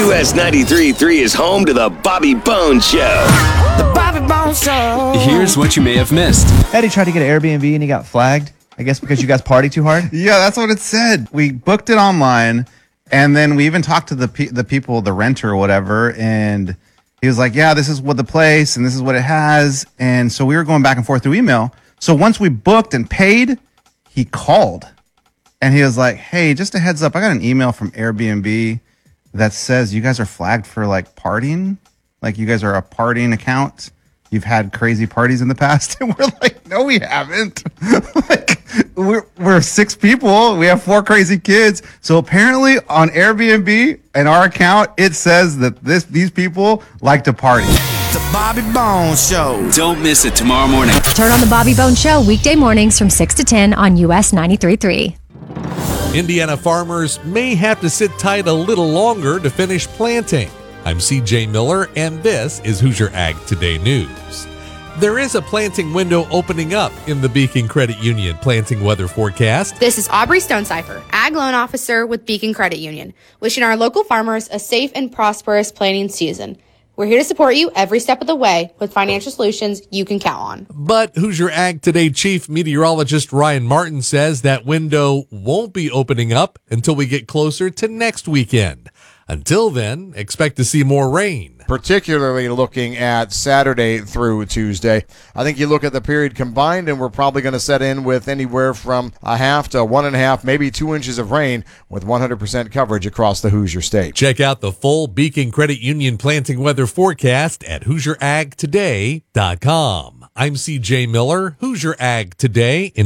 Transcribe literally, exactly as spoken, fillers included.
U S ninety-three point three is home to the Bobby Bones Show. The Bobby Bones Show. Here's what you may have missed. Eddie tried to get an Airbnb and he got flagged. I guess because you guys party too hard. Yeah, that's what it said. We booked it online, and then we even talked to the pe- the people, the renter or whatever, and he was like, "Yeah, this is what the place, and this is what it has." And so we were going back and forth through email. So once we booked and paid, he called, and he was like, "Hey, just a heads up, I got an email from Airbnb that says you guys are flagged for like partying, like you guys are a partying account. You've had crazy parties in the past." And we're like, "No, we haven't." Like, we're, we're six people. We have four crazy kids. So apparently on Airbnb and our account, it says that this these people like to party. The Bobby Bones Show. Don't miss it tomorrow morning. Turn on the Bobby Bones Show weekday mornings from six to ten on U S ninety-three point three. Indiana farmers may have to sit tight a little longer to finish planting. I'm C J Miller, and this is Hoosier Ag Today News. There is a planting window opening up in the Beacon Credit Union planting weather forecast. This is Aubrey Stonecipher, Ag Loan Officer with Beacon Credit Union, wishing our local farmers a safe and prosperous planting season. We're here to support you every step of the way with financial solutions you can count on. But Hoosier Ag Today Chief Meteorologist Ryan Martin says that window won't be opening up until we get closer to next weekend. Until then, expect to see more rain. Particularly looking at Saturday through Tuesday. I think you look at the period combined, and we're probably going to set in with anywhere from a half to one and a half, maybe two inches of rain with one hundred percent coverage across the Hoosier State. Check out the full Beacon Credit Union planting weather forecast at Hoosier Ag Today dot com. I'm C J Miller, Hoosier Ag Today. In